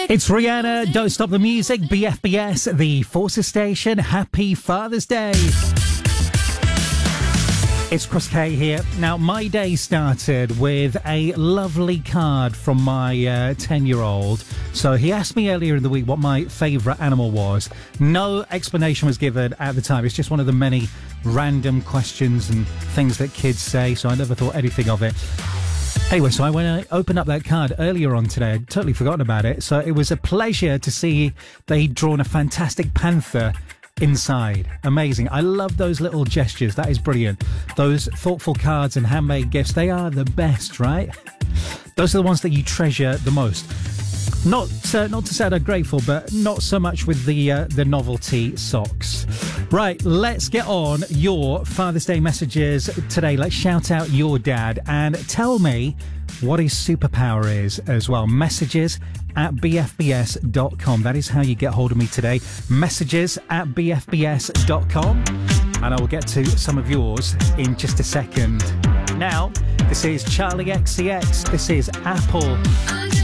It's Rihanna, Don't Stop the Music, BFBS, the Forces Station. Happy Father's Day. It's Chris K here. Now, my day started with a lovely card from my 10-year-old. So he asked me earlier in the week what my favourite animal was. No explanation was given at the time. It's just one of the many random questions and things that kids say, so I never thought anything of it. Anyway, so when I opened up that card earlier on today, I'd totally forgotten about it. So it was a pleasure to see they'd drawn a fantastic panther inside. Amazing. I love those little gestures. That is brilliant. Those thoughtful cards and handmade gifts, they are the best, right? Those are the ones that you treasure the most. Not to say I'm grateful, but not so much with the novelty socks. Right, let's get on your Father's Day messages today. Let's shout out your dad and tell me what his superpower is as well. Messages at bfbs.com. That is how you get hold of me today. Messages at bfbs.com. And I will get to some of yours in just a second. Now, this is Charlie XCX. This is Apple.